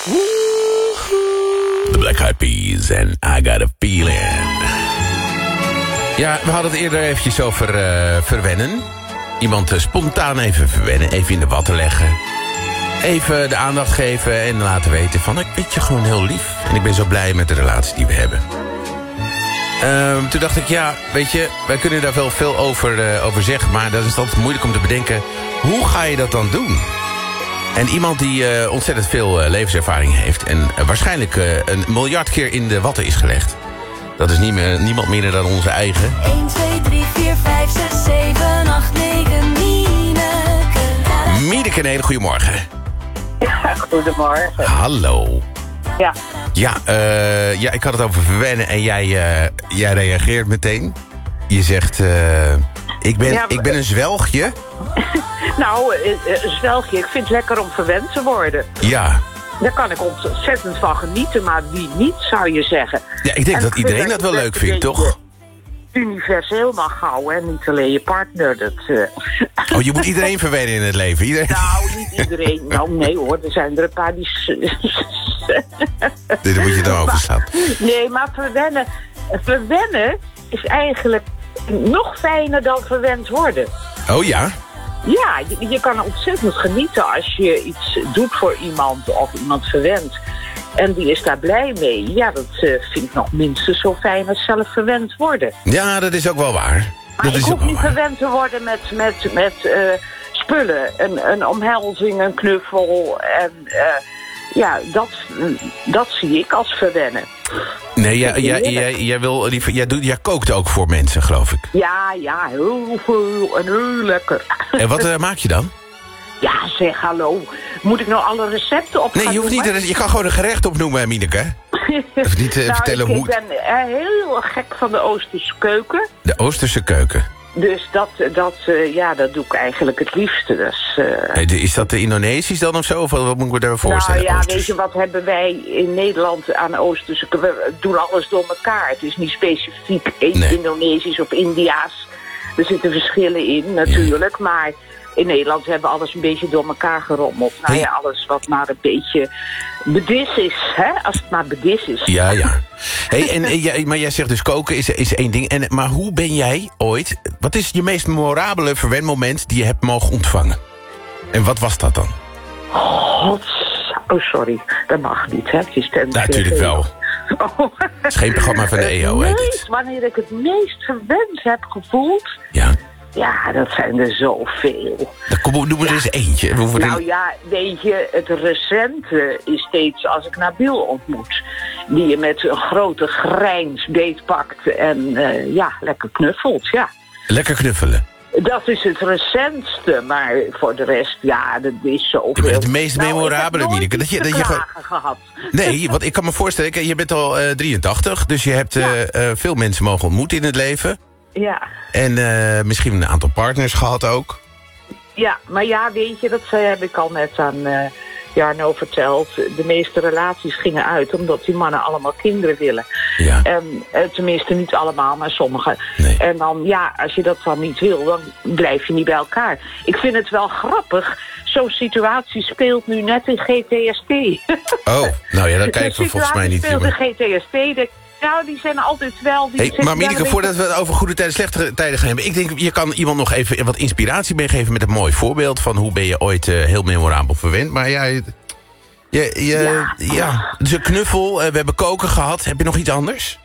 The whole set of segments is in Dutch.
The Black Eyed Peas en I Got a Feeling. Ja, we hadden het eerder eventjes over verwennen. Iemand spontaan even verwennen, even in de watten leggen. Even de aandacht geven en laten weten van... ik vind je gewoon heel lief en ik ben zo blij met de relatie die we hebben. Toen dacht ik, ja, weet je, wij kunnen daar wel veel over zeggen... maar dat is altijd moeilijk om te bedenken, hoe ga je dat dan doen? En iemand die ontzettend veel levenservaring heeft... en waarschijnlijk 1 miljard keer in de watten is gelegd. Dat is niemand minder dan onze eigen... 1, 2, 3, 4, 5, 6, 7, 8, 9, Mieneke. Mieneke, een hele goedemorgen. Ja, goedemorgen. Hallo. Ja. Ja, ik had het over verwennen en jij reageert meteen. Je zegt, ik ben een zwelgje. Nou, zwelgje, ik vind het lekker om verwend te worden. Ja. Daar kan ik ontzettend van genieten, maar wie niet, zou je zeggen. Ja, ik denk En dat iedereen dat wel leuk vindt, toch? Universeel mag houden en niet alleen je partner. Oh, je moet iedereen verwennen in het leven. Iedereen... Nou, niet iedereen. Nou, nee hoor, er zijn er een paar die... Daar moet je dan overslaan. Nee, maar verwennen is eigenlijk nog fijner dan verwend worden. Oh ja? Ja, je kan ontzettend genieten als je iets doet voor iemand of iemand verwendt. En die is daar blij mee. Ja, dat vind ik nog minstens zo fijn als zelf verwend worden. Ja, dat is ook wel waar. Maar ik hoef niet verwend te worden met spullen. Een omhelzing, een knuffel. En ja, dat zie ik als verwennen. Nee, jij kookt ook voor mensen, geloof ik. Ja, heel veel en heel lekker. En wat maak je dan? Ja, zeg hallo. Moet ik nou alle recepten op Nee, je hoeft niet. Je kan gewoon een gerecht opnoemen, Mieneke. Of niet vertellen hoe... Ik ben heel gek van de Oosterse keuken. De Oosterse keuken? Dus dat doe ik eigenlijk het liefste. Dus, is dat de Indonesisch dan of zo? Of wat moet ik me daar voorstellen? Nou ja, weet je, wat hebben wij in Nederland aan Oosterse... We doen alles door elkaar. Het is niet specifiek Indonesisch of Indiaas. Er zitten verschillen in, natuurlijk. Ja. Maar in Nederland hebben we alles een beetje door elkaar gerommeld. Nou ja, alles wat maar een beetje bedis is, hè? Als het maar bedis is. Ja. Hey, maar jij zegt dus koken is één ding. Maar hoe ben jij ooit... Wat is je meest memorabele verwenmoment die je hebt mogen ontvangen? En wat was dat dan? God, oh sorry, dat mag niet, hè? Je stem. Natuurlijk wel. Oh. Het is geen programma van de EO, hè? Wanneer ik het meest verwend heb gevoeld... Ja. Ja, dat zijn er zoveel. Noem er eens eentje. Ja, weet je, het recente is steeds als ik Nabil ontmoet. Die je met een grote grijns beetpakt en lekker knuffelt, ja. Lekker knuffelen? Dat is het recentste, maar voor de rest, ja, dat is zoveel. Het meest memorabele, Mieneke. Dat je gehad. Nee, want ik kan me voorstellen, je bent al 83, dus je hebt veel mensen mogen ontmoeten in het leven. Ja. En misschien een aantal partners gehad ook. Ja, maar ja, weet je, dat heb ik al net aan Jarno verteld. De meeste relaties gingen uit omdat die mannen allemaal kinderen willen. Ja. En tenminste niet allemaal, maar sommigen. Nee. En dan, ja, als je dat dan niet wil, dan blijf je niet bij elkaar. Ik vind het wel grappig. Zo'n situatie speelt nu net in GTST. Oh, nou ja, dan kijken we volgens mij niet. De situatie speelt in GTST. Nou, die zijn altijd wel... Maar Mieneke, voordat we het over goede tijden, slechte tijden gaan hebben... ik denk, je kan iemand nog even wat inspiratie meegeven... met een mooi voorbeeld van hoe ben je ooit heel memorabel verwend. Maar dus een knuffel, we hebben koken gehad. Heb je nog iets anders?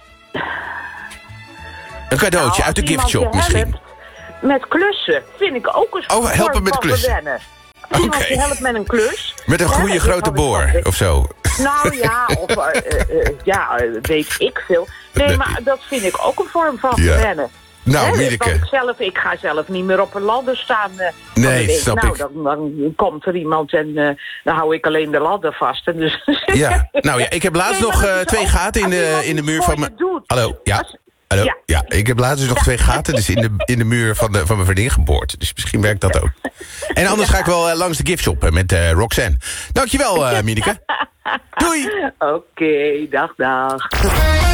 Een cadeautje uit de giftshop misschien. Met klussen vind ik ook een soort helpen met klussen. Verwennen. Iemand die helpt met een klus. Met een goede grote boor, of zo. Nou ja, weet ik veel. Nee, maar dat vind ik ook een vorm van verwennen. Nou, Mieneke. Ik ga zelf niet meer op een ladder staan. Nee, snap ik. Dan komt er iemand en dan hou ik alleen de ladder vast. En dus ja, nou ja, ik heb laatst nog 2 gaten in de muur van mijn... Hallo, ja. Hallo? Ja, ik heb laatst dus nog 2 gaten dus in de muur van mijn vriendin geboord. Dus misschien werkt dat ook. En anders ga ik wel langs de giftshop met Roxanne. Dankjewel, Mieneke. Doei! Oké, dag.